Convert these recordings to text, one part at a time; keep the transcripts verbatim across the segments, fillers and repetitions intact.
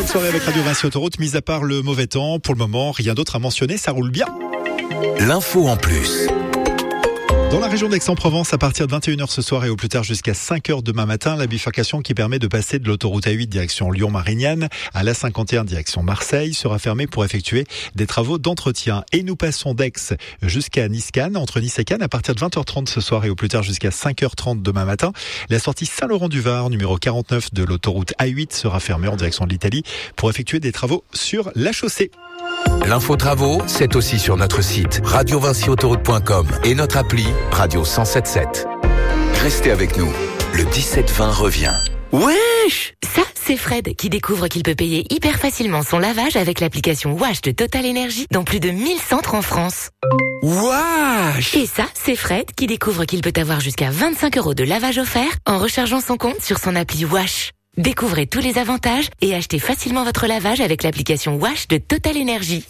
belle soirée avec Radio Vinci Autoroute. Mis à part le mauvais temps, pour le moment, rien d'autre à mentionner, ça roule bien. L'info en plus. Dans la région d'Aix-en-Provence, à partir de vingt et une heures ce soir et au plus tard jusqu'à cinq heures demain matin, la bifurcation qui permet de passer de l'autoroute A huit direction Lyon-Marignane à l'A cinquante et un direction Marseille sera fermée pour effectuer des travaux d'entretien. Et nous passons d'Aix jusqu'à Nice-Cannes, entre Nice et Cannes, à partir de vingt heures trente ce soir et au plus tard jusqu'à cinq heures trente demain matin. La sortie Saint-Laurent-du-Var, numéro quarante-neuf de l'autoroute A huit, sera fermée en direction de l'Italie pour effectuer des travaux sur la chaussée. L'info travaux, c'est aussi sur notre site radio vinci autoroute point com et notre appli Radio cent soixante-dix-sept sept. Restez avec nous, le dix-sept vingt revient. Wesh! Ça, c'est Fred qui découvre qu'il peut payer hyper facilement son lavage avec l'application Wash de Total Energy dans plus de mille centres en France. Wesh! Et ça, c'est Fred qui découvre qu'il peut avoir jusqu'à vingt-cinq euros de lavage offert en rechargeant son compte sur son appli Wash. Découvrez tous les avantages et achetez facilement votre lavage avec l'application Wash de Total Energy.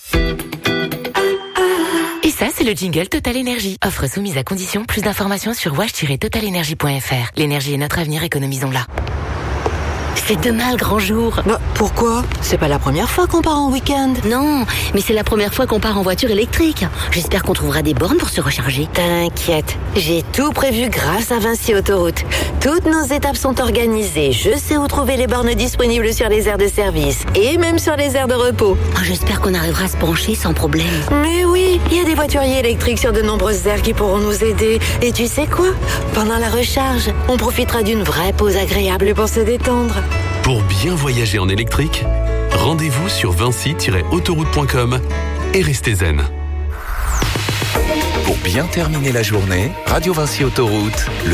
Et ça, c'est le jingle Total Energy. Offre soumise à condition. Plus d'informations sur wash tiret total energy point f r. L'énergie est notre avenir, économisons-la. C'est demain le grand jour. Bah, pourquoi? C'est pas la première fois qu'on part en week-end. Non, mais c'est la première fois qu'on part en voiture électrique. J'espère qu'on trouvera des bornes pour se recharger. T'inquiète, j'ai tout prévu grâce à Vinci Autoroute. Toutes nos étapes sont organisées. Je sais où trouver les bornes disponibles sur les aires de service et même sur les aires de repos. Oh, j'espère qu'on arrivera à se brancher sans problème. Mais oui, il y a des voituriers électriques sur de nombreuses aires qui pourront nous aider. Et tu sais quoi? Pendant la recharge, on profitera d'une vraie pause agréable pour se détendre. Pour bien voyager en électrique, rendez-vous sur vinci tiret autoroute point com et restez zen. Pour bien terminer la journée, Radio Vinci Autoroute, le